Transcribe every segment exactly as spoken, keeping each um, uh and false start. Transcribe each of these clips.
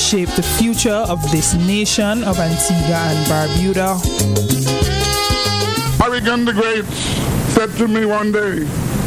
shape the future of this nation of Antigua and Barbuda. Harrigan the Great said to me one day,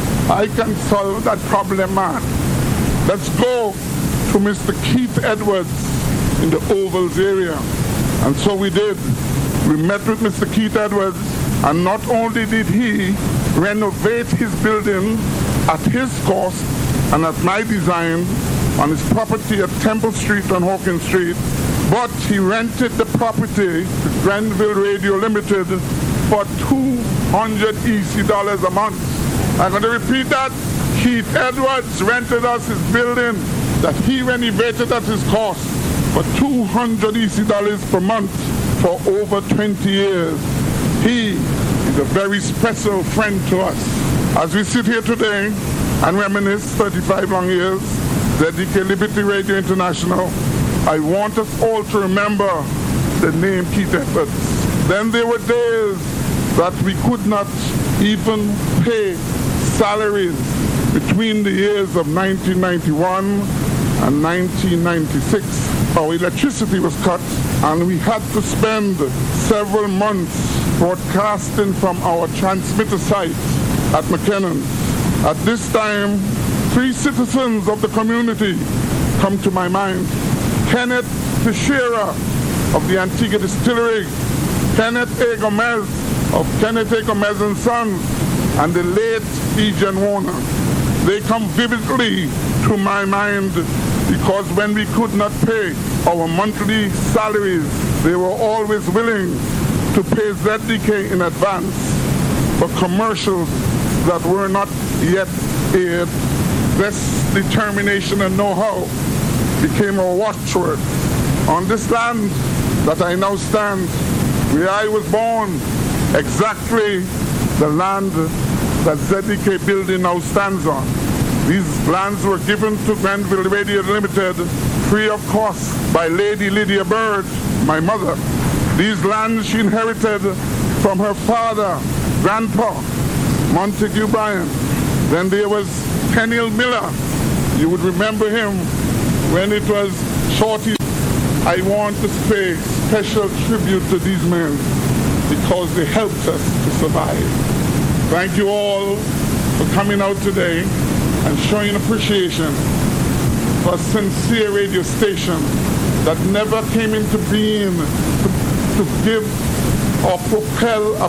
I can solve that problem, man. Let's go to Mister Keith Edwards in the Ovals area. And so we did. We met with Mister Keith Edwards, and not only did he renovate his building at his cost and at my design on his property at Temple Street and Hawkins Street, but he rented the property to Grenville Radio Limited for two hundred E C dollars a month. I'm going to repeat that. Keith Edwards rented us his building that he renovated at his cost for two hundred E C dollars per month for over twenty years. He is a very special friend to us. As we sit here today and reminisce thirty-five long years, Z D K Liberty Radio International, I want us all to remember the name Keith Edwards. Then there were days that we could not even pay salaries between the years of nineteen ninety-one and nineteen ninety-six. Our electricity was cut and we had to spend several months broadcasting from our transmitter site at McKinnon. At this time, three citizens of the community come to my mind. Kenneth Teixeira of the Antigua Distillery, Kenneth A. Gomez of Kenneth A. Gomez and Sons, and the late Egan Warner. They come vividly to my mind because when we could not pay our monthly salaries, they were always willing to pay Z D K in advance for commercials that were not yet aired. This determination and know-how became a watchword. On this land that I now stand, where I was born, exactly the land that Z D K building now stands on. These lands were given to Grenville Radio Limited free of cost by Lady Lydia Bird, my mother. These lands she inherited from her father, Grandpa, Montague Bryan. Then there was Peniel Miller. You would remember him when it was Shorty. I want to pay special tribute to these men because they helped us to survive. Thank you all for coming out today and showing appreciation for a sincere radio station that never came into being to, to give or propel a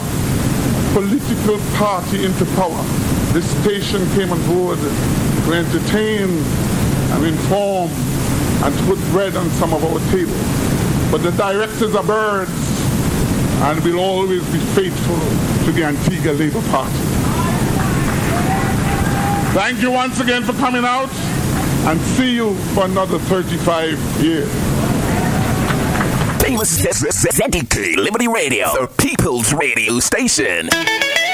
political party into power. This station came on board to entertain and inform and to put bread on some of our tables. But the directors are birds and will always be faithful to the Antigua Labour Party. Thank you once again for coming out, and see you for another thirty-five years. Famous Z D K Liberty Radio, the People's Radio Station.